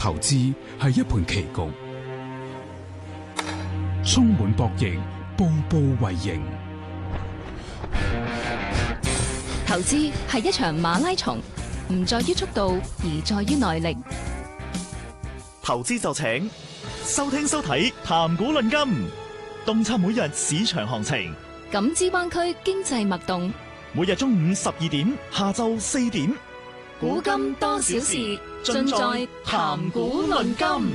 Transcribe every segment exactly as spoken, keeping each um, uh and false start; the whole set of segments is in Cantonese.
投資係一盤棋局，充滿博弈，步步為營。 投資係一場馬拉松，唔在於速度，而在於耐力。 投資就請收聽收睇談股論金，洞察每日市場行情， 感知灣區經濟脈動。 每日中午十二點，下晝四點， 古今多少事，盡在談股論金。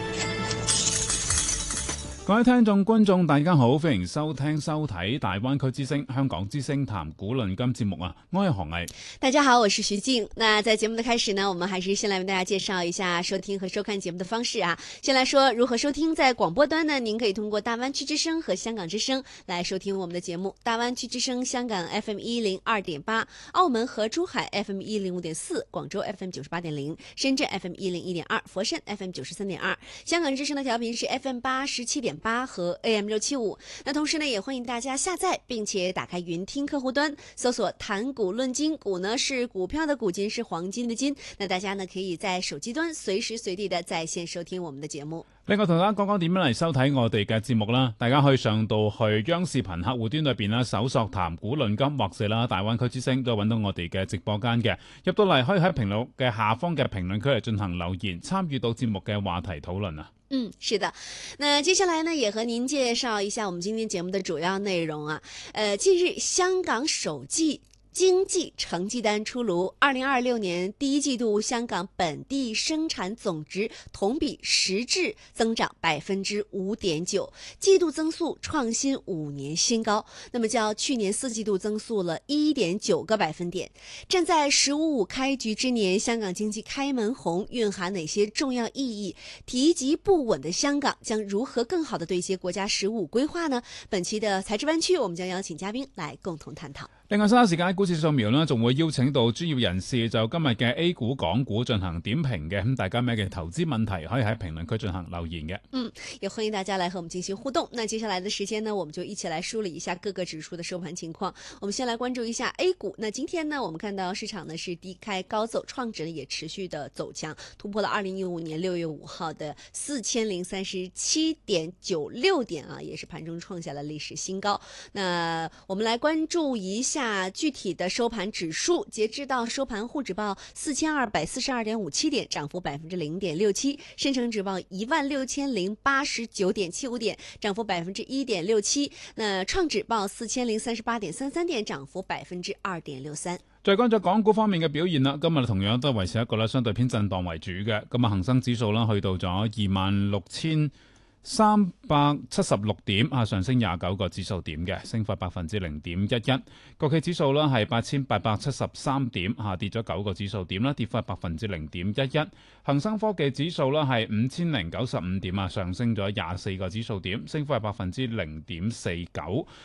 各位聽眾觀眾大家好，歡迎收聽收睇大灣區之聲香港之聲談股論金節目啊，我係何毅。 大家好，我是徐靜。那在節目的開始呢，我們還是先來為大家介紹一下收聽和收看節目的方式啊。先來說如何收聽，在廣播端呢，您可以通過大灣區之聲和香港之聲來收聽我們的節目。大灣區之聲香港 F M 一零二點八，澳門和珠海 F M 一零五點四，廣州 F M 九十八點零，深圳 F M 一零一點二，佛山 F M 九十三點二，香港之聲的調頻是 F M 八十七點八和 A M 六七五。那同時呢，也歡迎大家下載並且打開雲聽客戶端，搜索談股論金，股呢是股票的股，金是黃金的金。那大家呢可以在手機端隨時隨地的在線收聽我們的節目。 另外同大家講講點樣嚟收睇我哋嘅節目啦，大家可以上到去央視頻客戶端裏邊啦，搜索談股論金或者啦大灣區之聲，都揾到我哋嘅直播間嘅。入到嚟可以喺評論嘅下方嘅評論區嚟進行留言，參與到節目嘅話題討論啊。 嗯，是的。那接下來呢，也和您介紹一下我們今天節目的主要內容啊。呃，近日香港首季經濟成績單出爐，二零二六年第一季度香港本地生產總值同比實質增長百分之五點九，季度增速創新五年新高。那麼較去年四季度增速了一點九個百分點。站在十五五開局之年，香港經濟開門紅蘊含哪些重要意義？提及不穩的香港將如何更好地對接國家十五規劃呢？本期的財智灣區，我們將邀請嘉賓來共同探討。 另外，稍後時間喺股市掃描呢，仲會邀請到專業人士就今日嘅 A 股、港股進行點評嘅。咁大家咩嘅投資問題可以喺評論區進行留言嘅。 嗯，也歡迎大家來和我們進行互動。那接下來的時間呢，我們就一起來梳理一下各個指數的收盤情況。我們先來關注一下 A 股。那今天呢，我們看到市場呢是低開高走，創指呢也持續的走強，突破了二零一五年六月五號的四千零三十七點九六點啊，也是盤中創下了歷史新高。那我們來關注一下。下具體的收盤指數，截至到收盤，沪指報四千二百四十二點五七點，漲幅百分之零點六七；深成指報一萬六千零八十九點七五點，漲幅百分之一點六七。那創指報四千零三十八點三三點，漲幅百分之二點六三。 再關注港股方面嘅表現啦，今日同樣都係維持一個咧相對偏震盪為主嘅。今日恒生指數啦去到咗二萬六千三百七十六點啊，上升廿九個指數點嘅，升幅百分之零點一一。國企指數啦係八千八百七十三點，下跌咗九個指數點啦，跌幅百分之零點一一。恒生科技指數啦係五千零九十五點啊，上升咗廿四個指數點，升幅係百分之零點四九。